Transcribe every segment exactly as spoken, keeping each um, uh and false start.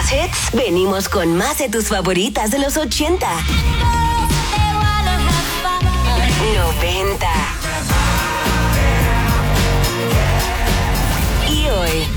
más hits, venimos con más de tus favoritas de los ochenta, noventa y hoy.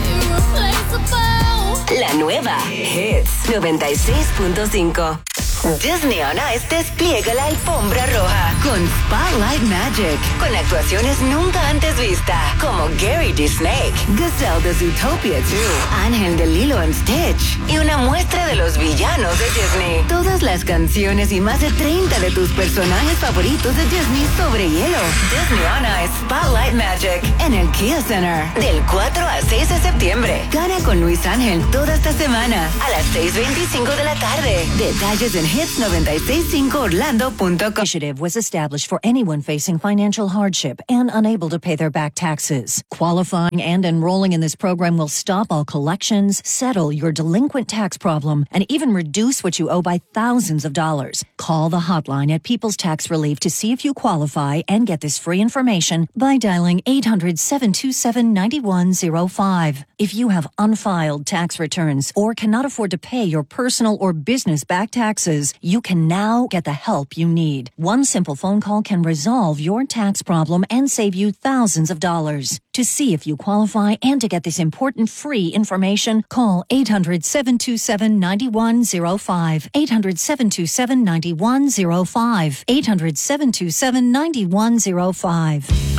La nueva Hits noventa y seis punto cinco. Disney on Ice despliega la alfombra roja con Spotlight Magic, con actuaciones nunca antes vistas, como Gary the Snake, Gazelle de Zootopia dos, Ángel de Lilo and Stitch y una muestra de los villanos de Disney. Todas las canciones y más de treinta de tus personajes favoritos de Disney sobre hielo. Disney on Ice Spotlight Magic en el Kia Center del cuatro al seis de septiembre. Gana con Luis Ángel toda esta semana a las seis veinticinco de la tarde. Detalles en hits noventa y seis punto cinco orlando punto com. Initiative was established for anyone facing financial hardship and unable to pay their back taxes. Qualifying and enrolling in this program will stop all collections, settle your delinquent tax problem, and even reduce what you owe by thousands of dollars. Call the hotline at People's Tax Relief to see if you qualify and get this free information by dialing eight hundred, seven two seven, nine one zero five. If you have unfiled tax returns or cannot afford to pay your personal or business back taxes, you can now get the help you need. One simple phone call can resolve your tax problem and save you thousands of dollars. To see if you qualify and to get this important free information, call eight hundred, seven two seven, nine one zero five. eight hundred, seven two seven, nine one zero five. eight hundred, seven two seven, nine one zero five.